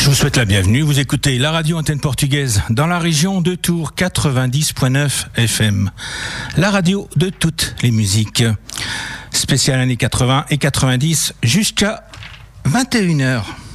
vous souhaite la bienvenue. Vous écoutez la radio antenne portugaise dans la région de Tours, 90.9 FM. La radio de toutes les musiques. Spéciale années 80 et 90 jusqu'à 21h.